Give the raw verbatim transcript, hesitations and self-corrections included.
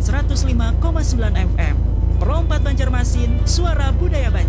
seratus lima koma sembilan F M. Pro empat Banjarmasin, suara budaya Banjar.